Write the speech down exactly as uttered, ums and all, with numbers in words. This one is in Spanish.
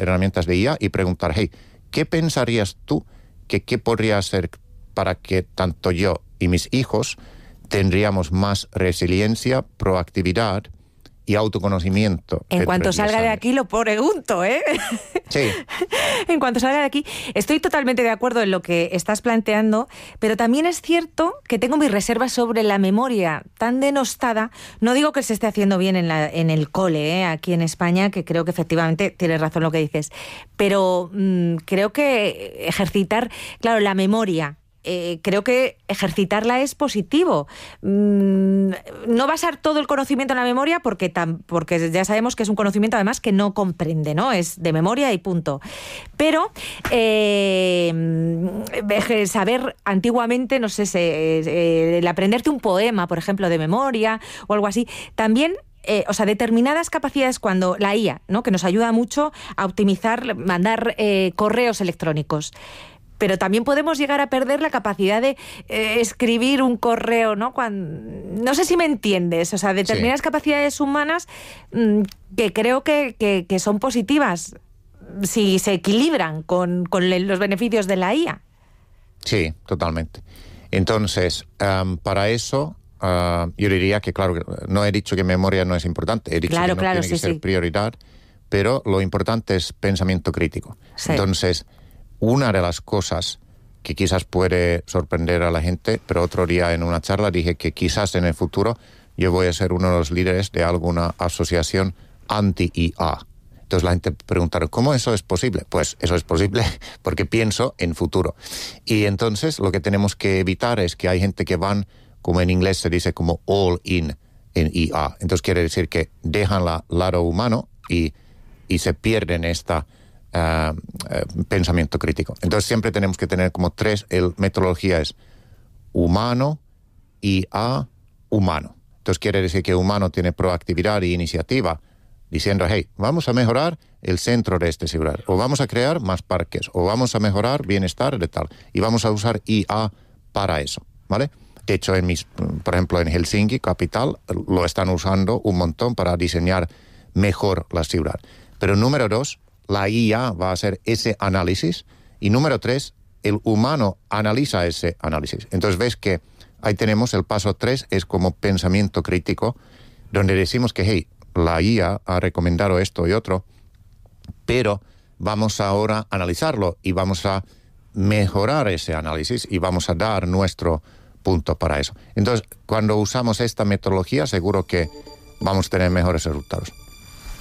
herramientas de I A y preguntar, hey, ¿qué pensarías tú que qué podría hacer para que tanto yo y mis hijos tendríamos más resiliencia, proactividad y autoconocimiento? En cuanto salga de aquí lo pregunto, ¿eh? Sí. En cuanto salga de aquí, estoy totalmente de acuerdo en lo que estás planteando, pero también es cierto que tengo mis reservas sobre la memoria tan denostada. No digo que se esté haciendo bien en, la, en el cole, ¿eh? Aquí en España, que creo que efectivamente tienes razón lo que dices, pero mmm, creo que ejercitar, claro, la memoria, Eh, creo que ejercitarla es positivo. Mm, no basar todo el conocimiento en la memoria porque, tam, porque ya sabemos que es un conocimiento además que no comprende, ¿no? Es de memoria y punto. Pero eh, saber antiguamente, no sé, se, eh, el aprenderte un poema, por ejemplo, de memoria o algo así, también... Eh, o sea, determinadas capacidades cuando la I A, ¿no? Que nos ayuda mucho a optimizar, mandar eh, correos electrónicos. Pero también podemos llegar a perder la capacidad de eh, escribir un correo, ¿no? Cuando, no sé si me entiendes. O sea, determinadas sí. capacidades humanas mmm, que creo que, que, que son positivas si se equilibran con, con los beneficios de la I A. Sí, totalmente. Entonces, um, para eso, uh, yo diría que, claro, no he dicho que memoria no es importante. He dicho claro, que no claro, tiene sí, que ser sí. prioridad, pero lo importante es pensamiento crítico. Sí. Entonces... Una de las cosas que quizás puede sorprender a la gente, pero otro día en una charla dije que quizás en el futuro yo voy a ser uno de los líderes de alguna asociación anti-I A. Entonces la gente preguntará, ¿cómo eso es posible? Pues eso es posible porque pienso en futuro. Y entonces lo que tenemos que evitar es que hay gente que van, como en inglés se dice, como all in en I A. Entonces quiere decir que dejan el lado humano y, y se pierden esta... Uh, uh, pensamiento crítico. Entonces siempre tenemos que tener como tres, el metodología es humano, I A, humano. Entonces quiere decir que humano tiene proactividad e iniciativa, diciendo, hey, vamos a mejorar el centro de esta ciudad, o vamos a crear más parques, o vamos a mejorar bienestar de tal, y vamos a usar I A para eso, ¿vale? De hecho, en mis, por ejemplo, en Helsinki, capital, lo están usando un montón para diseñar mejor la ciudad. Pero número dos, la I A va a hacer ese análisis. Y número tres, el humano analiza ese análisis. Entonces ves que ahí tenemos el paso tres, es como pensamiento crítico, donde decimos que, hey, la I A ha recomendado esto y otro, pero vamos ahora a analizarlo y vamos a mejorar ese análisis y vamos a dar nuestro punto para eso. Entonces, cuando usamos esta metodología, seguro que vamos a tener mejores resultados.